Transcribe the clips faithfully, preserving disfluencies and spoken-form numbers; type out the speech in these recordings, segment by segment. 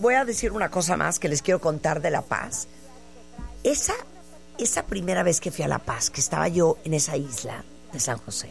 voy a decir una cosa más que les quiero contar de La Paz. Esa, esa primera vez que fui a La Paz, que estaba yo en esa isla de San José,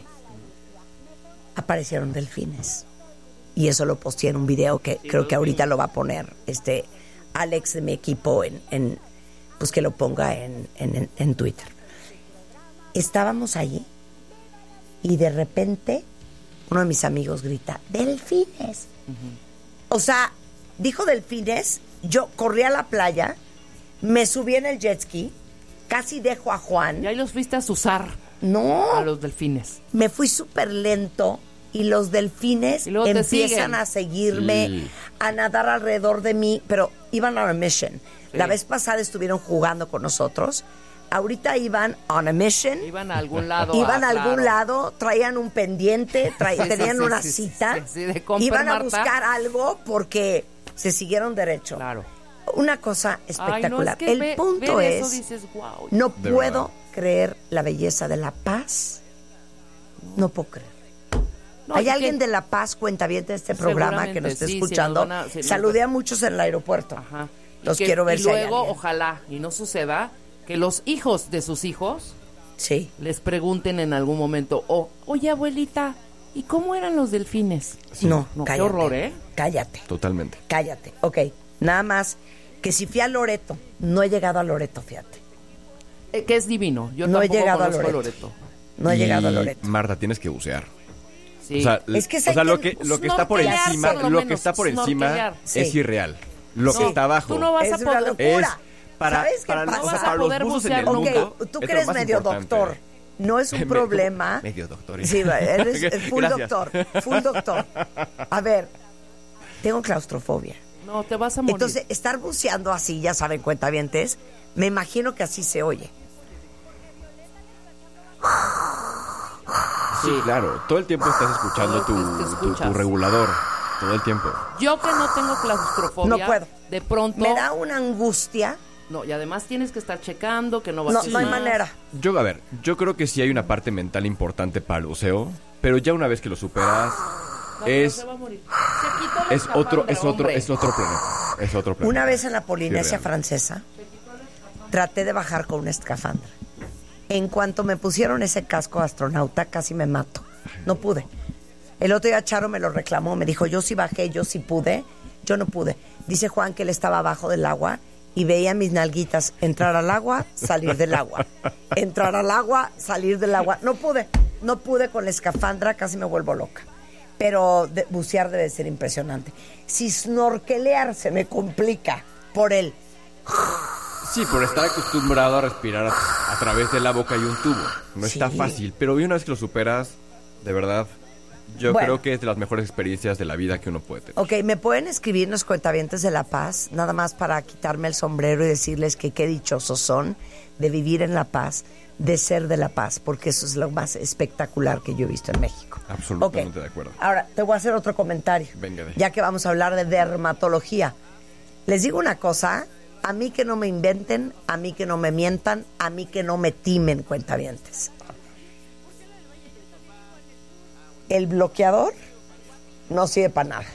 aparecieron delfines. Y eso lo posteé en un video que sí, creo que ahorita lo va a poner este Alex de mi equipo en, en pues que lo ponga en, en, en Twitter. Estábamos allí y de repente uno de mis amigos grita, ¡delfines! Uh-huh. O sea, dijo delfines, yo corrí a la playa, me subí en el jet ski, casi dejo a Juan. Y ahí los fuiste a azuzar. No. A los delfines. Me fui súper lento y los delfines y empiezan a seguirme, sí. a nadar alrededor de mí, pero iban on a mission. Sí. La vez pasada estuvieron jugando con nosotros. Ahorita iban on a mission. Iban a algún lado. Iban ah, a algún claro. lado, traían un pendiente, tra- sí, tenían sí, una sí, cita. Sí, sí, de comprar, iban a Marta. buscar algo porque se siguieron derecho. Claro. Una cosa espectacular. Ay, no, es que el ve, punto ver es, eso dices, wow. no de puedo verdad. creer la belleza de La Paz. No puedo creer. No, ¿Hay y alguien que, de La Paz, cuentaviente de este programa, que nos esté sí, escuchando? Sí, nos a, sí, Saludé nos... a muchos en el aeropuerto. Ajá. Los que, quiero ver. Y si luego, hay ojalá, y no suceda, que los hijos de sus hijos sí. les pregunten en algún momento, oh, oye, abuelita, ¿y cómo eran los delfines? Sí. No, no cállate. Qué horror, ¿eh? Cállate. Totalmente. Cállate. Ok, nada más que si fui a Loreto, no he llegado a Loreto, fíjate. Eh, que es divino. Yo no he tampoco llegado a conozco Loreto. Loreto. No he y, llegado a Loreto. Marta, tienes que bucear. Sí. O sea, es que, o sea lo que pues, lo que está por encima, lo, lo que está por encima sí. es irreal. Lo sí. que está abajo Tú no vas es a poder. una locura. es para, ¿Sabes qué para, pasa? o sea, No vas para a los poder buzos en bucear el nunca. mundo. Ok, tú es que lo eres más medio importante. doctor. No es un Me- problema. Medio doctor. Sí, eres full Gracias. doctor. Full doctor. A ver, tengo claustrofobia. No, te vas a morir. Entonces, estar buceando así, ya saben, cuentavientes, me imagino que así se oye. Sí, claro. Todo el tiempo estás escuchando tu, Todo el- te tu, escuchas. tu regulador. Todo el tiempo. Yo que no tengo claustrofobia. No puedo. De pronto. Me da una angustia. No, y además tienes que estar checando que no vas No, a no hay manera. Yo, a ver, yo creo que sí hay una parte mental importante para el buceo, pero ya una vez que lo superas, No, pero es, se va a morir. Se quitó la es otro, escafandra, es otro, hombre. es otro planeta. Es otro planeta. Una vez en la Polinesia real. Francesa, traté de bajar con una escafandra. En cuanto me pusieron ese casco de astronauta, casi me mato. No pude. El otro día Charo me lo reclamó, me dijo, yo sí bajé, yo sí pude, yo no pude. Dice Juan que él estaba abajo del agua y veía mis nalguitas entrar al agua, salir del agua. Entrar al agua, salir del agua. No pude, no pude con la escafandra, casi me vuelvo loca. Pero de, bucear debe ser impresionante. Si snorkelear se me complica por el... Sí, por estar acostumbrado a respirar a, a través de la boca y un tubo. No Sí. está fácil, pero una vez que lo superas, de verdad, yo Bueno. creo que es de las mejores experiencias de la vida que uno puede tener. Ok, ¿me pueden escribir los cuentavientes de La Paz? Nada más para quitarme el sombrero y decirles que qué dichosos son de vivir en La Paz, de ser de La Paz, porque eso es lo más espectacular que yo he visto en México. Absolutamente Ok. de acuerdo. Ahora, te voy a hacer otro comentario. Venga, de. Ya que vamos a hablar de dermatología. Les digo una cosa, a mí que no me inventen, a mí que no me mientan, a mí que no me timen, cuentavientes. El bloqueador no sirve para nada.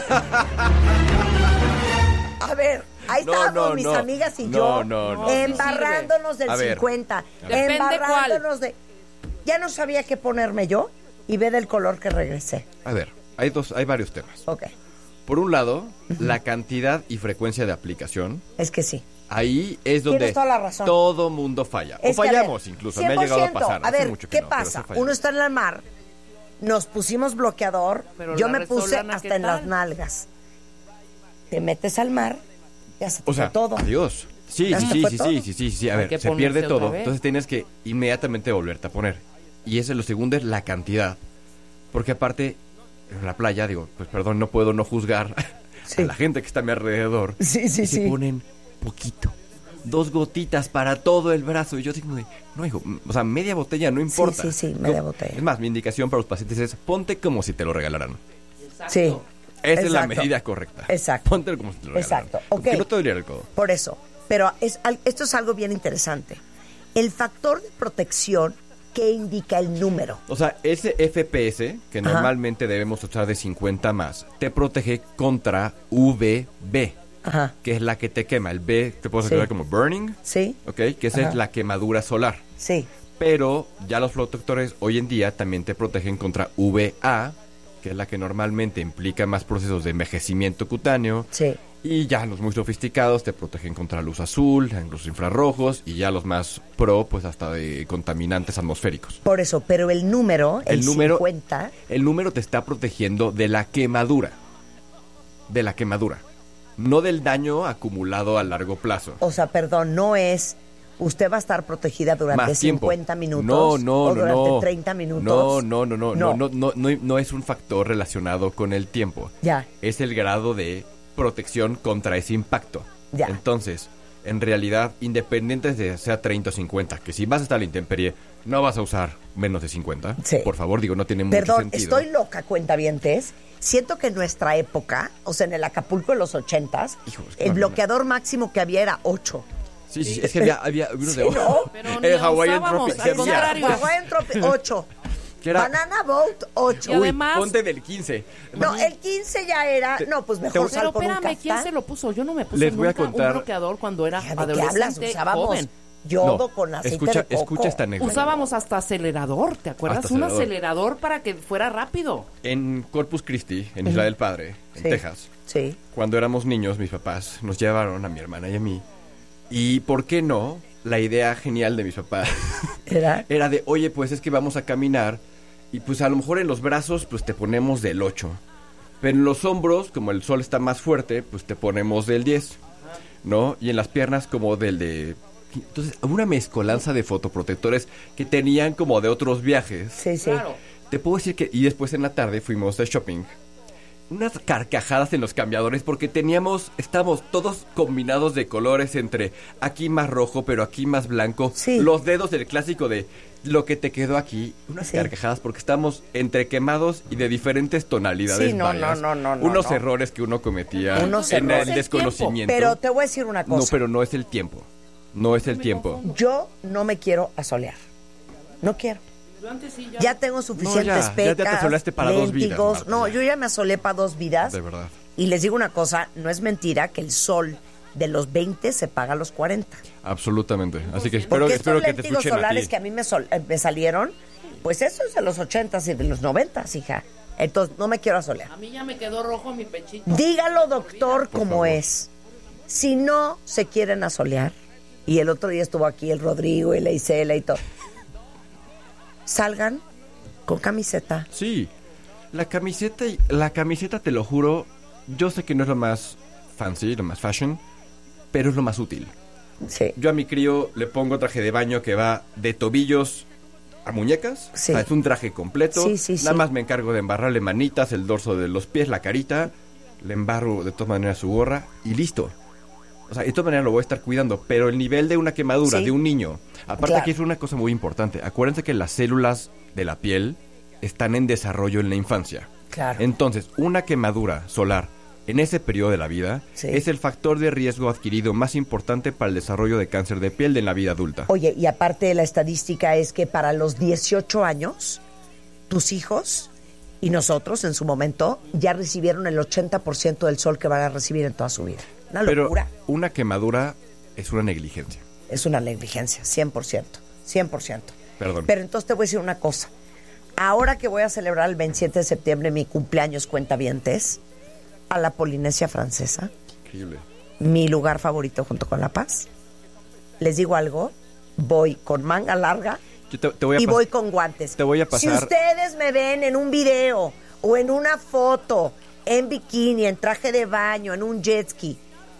A ver, ahí No, estábamos no, mis no. amigas y No, yo no, no. embarrándonos del A ver. cincuenta, Depende embarrándonos de... Ya no sabía qué ponerme yo y ve del color que regresé. A ver, hay dos, hay varios temas. Ok, Por un lado, la cantidad y frecuencia de aplicación. es que sí. Ahí es donde Tienes toda la razón. todo mundo falla. Es o que, a ver, fallamos incluso. Me ha llegado a cien por ciento. pasar. A Hace ver, mucho que ¿qué no, pero sí pasa? fallamos. Uno está en el mar, nos pusimos bloqueador, Pero yo la me puse resolana, hasta ¿qué en las tal? nalgas. Te metes al mar, ya se te O sea, fue todo. adiós. Sí, Ya sí, se sí, fue sí, todo. sí, sí, sí, sí. A Hay ver, que se ponerse pierde otra todo. vez. Entonces tienes que inmediatamente volverte a poner. Y ese lo segundo es la cantidad. Porque aparte, en la playa, digo, pues perdón, no puedo no juzgar Sí. a la gente que está a mi alrededor. Sí, sí, y sí. se ponen poquito. Dos gotitas para todo el brazo. Y yo digo, de, no, hijo, o sea, media botella no importa. sí, sí, media No, botella. Es más, mi indicación para los pacientes es ponte como si te lo regalaran. Sí. Esa es la Exacto. medida correcta. Exacto. Ponte como si te lo regalaran. Exacto. Ok. Porque no te doliera el codo. Por eso. Pero es, al- esto es algo bien interesante. El factor de protección que indica el número. O sea, ese F P S, que Ajá. normalmente debemos usar de cincuenta más, te protege contra U V B. Ajá. que es la que te quema. El B te puedes Sí. escribir como burning, Sí. ¿ok? Que esa Ajá. es la quemadura solar. Sí. Pero ya los protectores hoy en día también te protegen contra V A, que es la que normalmente implica más procesos de envejecimiento cutáneo. Sí. Y ya los muy sofisticados te protegen contra luz azul, los infrarrojos, y ya los más pro, pues hasta de contaminantes atmosféricos. Por eso, pero el número, el, El número- cincuenta, El número te está protegiendo de la quemadura. De la quemadura. No del daño acumulado a largo plazo. o sea, perdón, no es usted va a estar protegida durante Más tiempo. cincuenta minutos No, no, o no, durante no. treinta minutos. No, no, no, no, No. no, no, no, no, no es un factor relacionado con el tiempo. Ya. Es el grado de protección contra ese impacto. Ya. Entonces, en realidad, independiente de sea treinta o cincuenta, que si vas a estar a la intemperie, no vas a usar menos de cincuenta. Sí. Por favor, digo, no tiene mucho Perdón, sentido. estoy loca, cuentavientes. Siento que en nuestra época, o sea, en el Acapulco de los ochentas, Hijo, es que el no, bloqueador máximo que había era ocho. Sí, sí, es que había, había uno Sí, de ¿no? Pero ni el la Hawaiian usábamos, Tropic. al que había- contrario. Hawaiian Tropic, ocho. que era- Banana Boat, ocho. Y además- Ponte del quince. No, el quince ya era. Te- No, pues te- mejor Pero sal con un espérame, ¿quién caftán. se lo puso? Yo no me puse Les voy a nunca contar- un bloqueador cuando era Hija, ¿de qué adolescente, hablas? Usábamos joven. yodo No, con aceite escucha, de coco. escucha esta anécdota. Usábamos hasta acelerador, ¿te acuerdas? Hasta Un acelerador. acelerador para que fuera rápido. En Corpus Christi, en Isla del Padre, en Sí. Texas, Sí. cuando éramos niños, mis papás nos llevaron a mi hermana y a mí. Y, ¿por qué no? La idea genial de mis papás ¿Era? era de, oye, pues es que vamos a caminar y pues a lo mejor en los brazos pues te ponemos del ocho. Pero en los hombros, como el sol está más fuerte, pues te ponemos del diez, ¿no? Y en las piernas como del de... Entonces, una mezcolanza de fotoprotectores que tenían como de otros viajes. Sí, sí. Claro. Te puedo decir que... Y después en la tarde fuimos de shopping. Unas carcajadas en los cambiadores porque teníamos... Estábamos todos combinados de colores entre aquí más rojo, pero aquí más blanco. Sí. Los dedos del clásico de lo que te quedó aquí. Unas Sí. carcajadas porque estamos entre quemados y de diferentes tonalidades. Sí, no, varias. no, no, no, Unos no. errores que uno cometía Unos en errores. el desconocimiento. Pero te voy a decir una cosa. No, pero no es el tiempo. No es el tiempo. Yo no me quiero asolear. No quiero. Yo antes sí, ya. Ya tengo suficientes No, ya, ya te pecas, asoleaste para dos vidas, léntigos. Marta, No, ya. yo ya me asolé para dos vidas. De verdad. Y les digo una cosa, no es mentira que el sol de los veinte se paga a los cuarenta. Absolutamente. Así que espero, Porque espero estos que te léntigos escuchen a solares ti. que a mí me, sol- eh, me salieron, pues eso es de los ochentas y de los noventas, hija. Entonces, no me quiero asolear. A mí ya me quedó rojo mi pechito. Dígalo, doctor, Por como favor. es. Si no se quieren asolear, y el otro día estuvo aquí el Rodrigo y la Isela y todo, salgan con camiseta. Sí. La camiseta, y- la camiseta, te lo juro, yo sé que no es lo más fancy, lo más fashion, pero es lo más útil. Sí. Yo a mi crío le pongo traje de baño que va de tobillos a muñecas. Sí. O sea, es un traje completo. Sí, sí, Nada sí. más me encargo de embarrarle manitas, el dorso de los pies, la carita. Le embarro de todas maneras su gorra y listo. O sea, de todas maneras lo voy a estar cuidando. Pero el nivel de una quemadura Sí. de un niño. Aparte, Claro. aquí es una cosa muy importante. Acuérdense que las células de la piel están en desarrollo en la infancia. Claro. Entonces, una quemadura solar en ese periodo de la vida Sí. es el factor de riesgo adquirido más importante para el desarrollo de cáncer de piel en la vida adulta. Oye, y aparte de la estadística es que para los dieciocho años, tus hijos y nosotros en su momento ya recibieron el ochenta por ciento del sol que van a recibir en toda su vida. Una Pero locura. una quemadura es una negligencia. Es una negligencia, cien por ciento. cien por ciento. Perdón. Pero entonces te voy a decir una cosa. Ahora que voy a celebrar el veintisiete de septiembre mi cumpleaños cuentavientes, a la Polinesia Francesa, Increíble. mi lugar favorito junto con La Paz, les digo algo, voy con manga larga Yo te, te voy a y pas- voy con guantes. te voy a Si pasar- ustedes me ven en un video o en una foto, en bikini, en traje de baño, en un jet ski,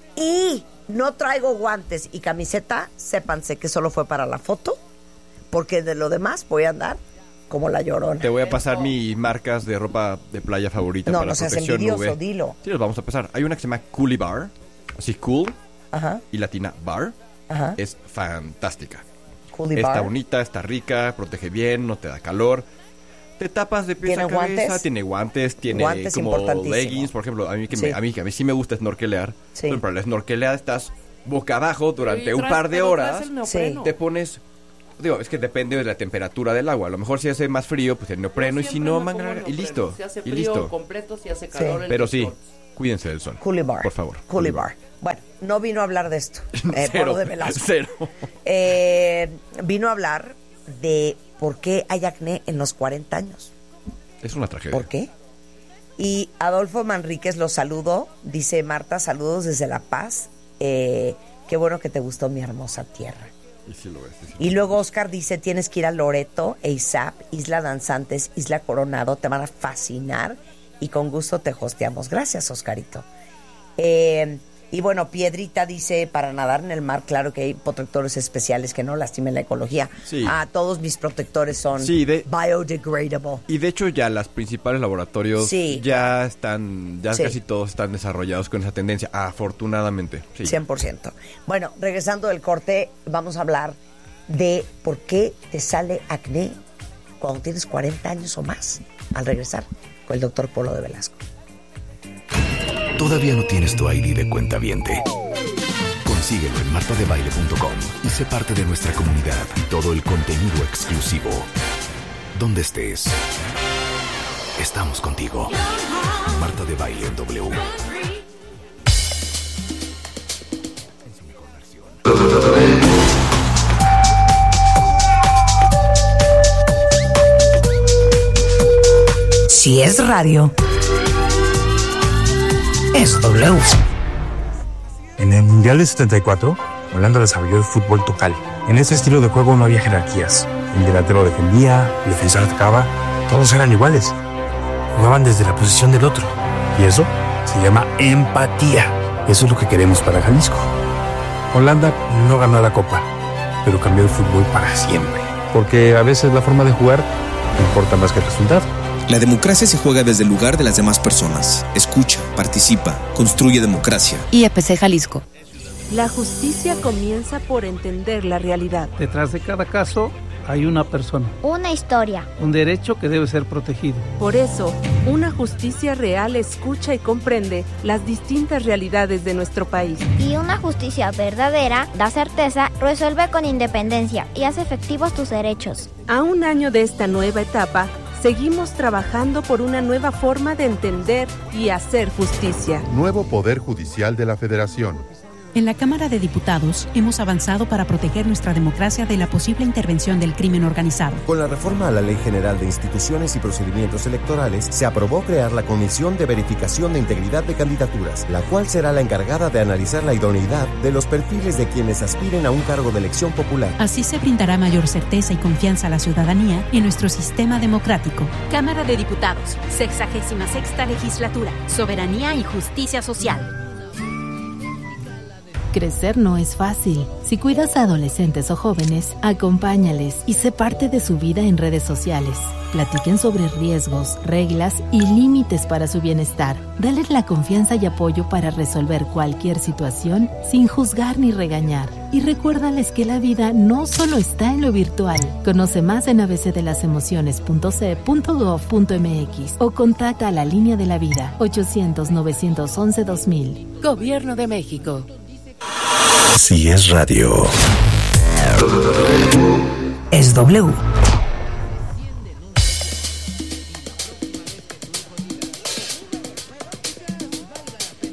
y no traigo guantes y camiseta, sépanse que solo fue para la foto, porque de lo demás voy a andar como la Llorona. Te voy a pasar mis marcas de ropa de playa favorita No, para no seas protección envidioso, U V. dilo. Sí, los vamos a pasar. Hay una que se llama Coolie Bar, así cool, Ajá, y latina bar. ajá. Es fantástica. Coolie Está Bar. bonita, está rica, protege bien, no te da calor. Te tapas de pies ¿Tiene a cabeza, guantes? tiene guantes, tiene Guantes como importantísimo. leggings, por ejemplo, a mí que Sí. me, a mí que a mí sí me gusta snorkelear. Sí. Pero para la snorkeleada estás boca abajo durante Y un traes- par de pero traes horas. el neopreno. Te pones, digo, es que depende de la temperatura del agua. A lo mejor si hace más frío, pues el neopreno, y si Siempre no, me manga pongo larga, y neopreno. listo. Si hace Y frío listo. completo, si hace calor el Pero sí, shorts. Cuídense del sol. Coolibar. Por favor. Coolibar. Bueno, no vino a hablar de esto. Eh, Cero. Polo de Velasco. Cero. Eh, vino a hablar de por qué hay acné en los cuarenta años. Es una tragedia. ¿Por qué? Y Adolfo Manríquez lo saludo. Dice Marta, saludos desde La Paz. Eh, qué bueno que te gustó mi hermosa tierra. Y, sí lo es, sí, sí. Y luego Oscar dice, tienes que ir a Loreto, A S A P, Isla Danzantes, Isla Coronado, te van a fascinar y con gusto te hosteamos. Gracias, Oscarito. Eh, y bueno, Piedrita dice, para nadar en el mar, claro que hay protectores especiales que no lastimen la ecología. Sí. Ah, todos mis protectores son Sí, de- biodegradable. Y de hecho ya los principales laboratorios Sí. ya están, ya Sí. casi todos están desarrollados con esa tendencia, afortunadamente. Sí. cien por ciento. Bueno, regresando del corte, vamos a hablar de por qué te sale acné cuando tienes cuarenta años o más. Al regresar con el doctor Polo de Velasco. ¿Todavía no tienes tu I D de cuentaviente? Consíguelo en marta de baile punto com y sé parte de nuestra comunidad y todo el contenido exclusivo. Donde estés, estamos contigo. Marta de Baile en W. En su mejor versión. Si es radio, es W. En el Mundial de setenta y cuatro, Holanda desarrolló el fútbol total. En ese estilo de juego no había jerarquías. El delantero defendía, el defensor atacaba, todos eran iguales. Jugaban desde la posición del otro. Y eso se llama empatía. Eso es lo que queremos para Jalisco. Holanda no ganó la Copa, pero cambió el fútbol para siempre. Porque a veces la forma de jugar importa más que el resultado. La democracia se juega desde el lugar de las demás personas. Escucha, participa, construye democracia. I E P C Jalisco. La justicia comienza por entender la realidad. Detrás de cada caso hay una persona. Una historia. Un derecho que debe ser protegido. Por eso, una justicia real escucha y comprende las distintas realidades de nuestro país. Y una justicia verdadera da certeza, resuelve con independencia y hace efectivos tus derechos. A un año de esta nueva etapa, seguimos trabajando por una nueva forma de entender y hacer justicia. Nuevo Poder Judicial de la Federación. En la Cámara de Diputados hemos avanzado para proteger nuestra democracia de la posible intervención del crimen organizado. Con la reforma a la Ley General de Instituciones y Procedimientos Electorales, se aprobó crear la Comisión de Verificación de Integridad de Candidaturas, la cual será la encargada de analizar la idoneidad de los perfiles de quienes aspiren a un cargo de elección popular. Así se brindará mayor certeza y confianza a la ciudadanía en nuestro sistema democrático. Cámara de Diputados, sexagésima sexta legislatura, soberanía y justicia social. Crecer no es fácil. Si cuidas a adolescentes o jóvenes, acompáñales y sé parte de su vida en redes sociales. Platiquen sobre riesgos, reglas y límites para su bienestar. Dales la confianza y apoyo para resolver cualquier situación sin juzgar ni regañar. Y recuérdales que la vida no solo está en lo virtual. Conoce más en a b c de las emociones punto c e punto gov punto m x o contacta a la Línea de la Vida ochocientos, novecientos once, dos mil. Gobierno de México. Si es radio, es W.